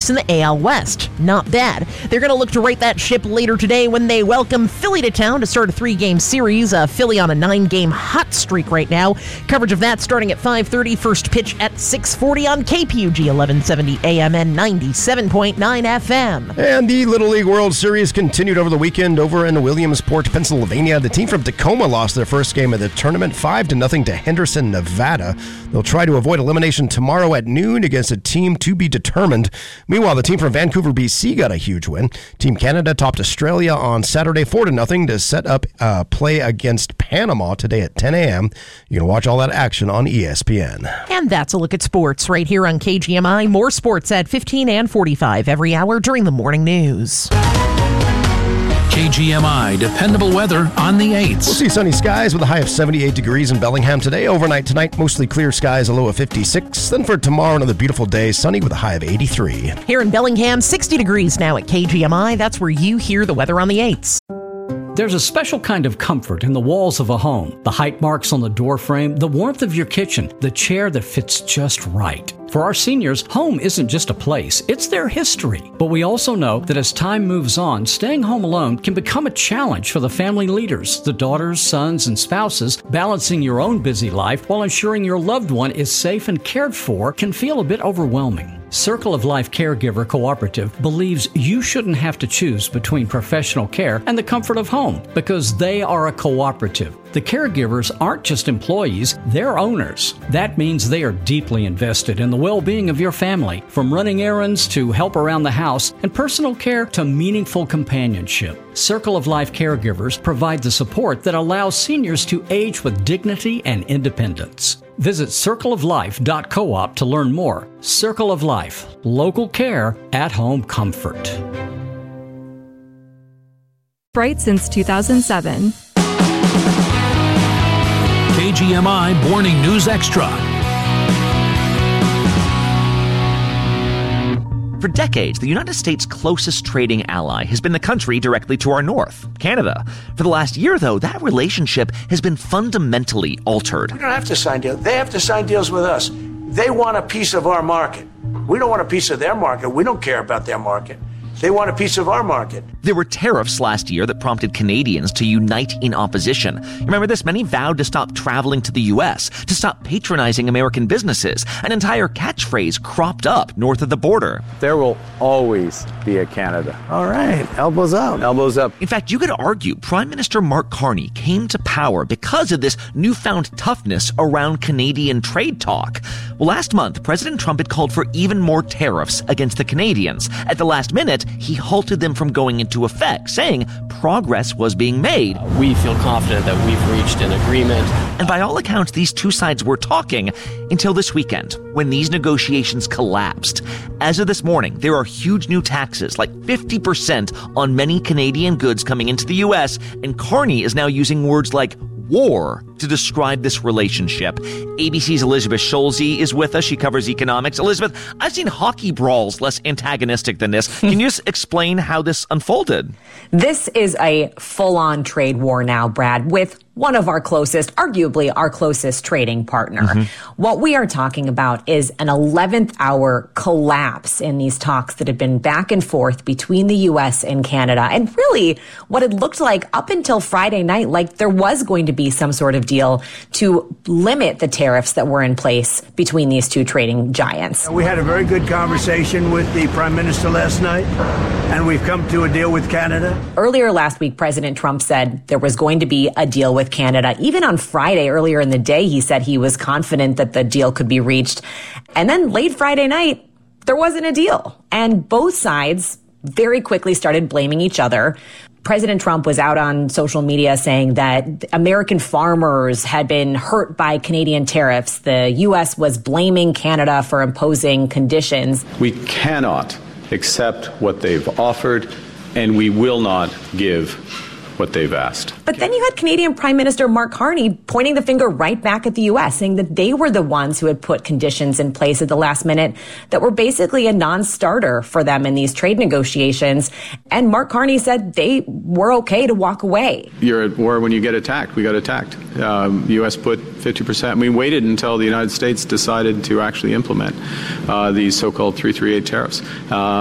in the AL West. Not bad. They're going to look to right that ship later today when they welcome Philly to town to start a 3-game series. Philly on a 9-game hot streak right now. Coverage of that starting at 5:30. First pitch at 6:40 on KPUG 1170 AM and 97.9 FM. And the Little League World Series continued over the weekend over in Williamsport, Pennsylvania. The team from Tacoma lost their first game of the tournament 5-0 to Henderson, Nevada. They'll try to avoid elimination tomorrow at noon against a team to be determined. Meanwhile, the team from Vancouver, BC got a huge win. Team Canada topped Australia on Saturday 4-0 to set up play against Panama today at 10 a.m. You can watch all that action on ESPN. And that's a look at sports right here on KGMI. More sports at 15 and 45 every hour during the morning news. KGMI dependable weather on the 8s. We'll see sunny skies with a high of 78 degrees in Bellingham today. Overnight tonight, mostly clear skies, a low of 56. Then for tomorrow, another beautiful day, sunny with a high of 83. Here in Bellingham, 60 degrees now at KGMI. That's where you hear the weather on the 8s. There's a special kind of comfort in the walls of a home. The height marks on the door frame, the warmth of your kitchen, the chair that fits just right. For our seniors, home isn't just a place, it's their history. But we also know that as time moves on, staying home alone can become a challenge for the family leaders, the daughters, sons, and spouses. Balancing your own busy life while ensuring your loved one is safe and cared for can feel a bit overwhelming. Circle of Life Caregiver Cooperative believes you shouldn't have to choose between professional care and the comfort of home because they are a cooperative. The caregivers aren't just employees, they're owners. That means they are deeply invested in the well-being of your family, from running errands to help around the house and personal care to meaningful companionship. Circle of Life Caregivers provide the support that allows seniors to age with dignity and independence. Visit circleoflife.coop to learn more. Circle of Life, local care, at-home comfort. Bright since 2007. KGMI Morning News Extra. For decades, the United States' closest trading ally has been the country directly to our north, Canada. For the last year, though, that relationship has been fundamentally altered. We don't have to sign deals. They have to sign deals with us. They want a piece of our market. We don't want a piece of their market. We don't care about their market. They want a piece of our market. There were tariffs last year that prompted Canadians to unite in opposition. Remember this? Many vowed to stop traveling to the U.S., to stop patronizing American businesses. An entire catchphrase cropped up north of the border. There will always be a Canada. All right, elbows up. Elbows up. In fact, you could argue Prime Minister Mark Carney came to power because of this newfound toughness around Canadian trade talk. Well, last month, President Trump had called for even more tariffs against the Canadians. At the last minute, he halted them from going into effect, saying progress was being made. We feel confident that we've reached an agreement. And by all accounts, these two sides were talking until this weekend, when these negotiations collapsed. As of this morning, there are huge new taxes, like 50% on many Canadian goods coming into the U.S., and Carney is now using words like war to describe this relationship. ABC's Elizabeth Schulze is with us. She covers economics. Elizabeth, I've seen hockey brawls less antagonistic than this. Can you just explain how this unfolded? This is a full-on trade war now, Brad, with one of our closest, arguably our closest trading partner. What we are talking about is an 11th hour collapse in these talks that have been back and forth between the U.S. and Canada. And really what it looked like up until Friday night, like there was going to be some sort of deal to limit the tariffs that were in place between these two trading giants. We had a very good conversation with the Prime Minister last night, and we've come to a deal with Canada. Earlier last week, President Trump said there was going to be a deal with Canada. Even on Friday, earlier in the day, he said he was confident that the deal could be reached. And then late Friday night, there wasn't a deal. And both sides very quickly started blaming each other. President Trump was out on social media saying that American farmers had been hurt by Canadian tariffs. The U.S. was blaming Canada for imposing conditions. We cannot accept what they've offered, and we will not give what they've asked. But then you had Canadian Prime Minister Mark Carney pointing the finger right back at the U.S., saying that they were the ones who had put conditions in place at the last minute that were basically a non-starter for them in these trade negotiations. And Mark Carney said they were okay to walk away. You're at war when you get attacked. We got attacked. The U.S. put 50%. We waited until the United States decided to actually implement these so-called 338 tariffs.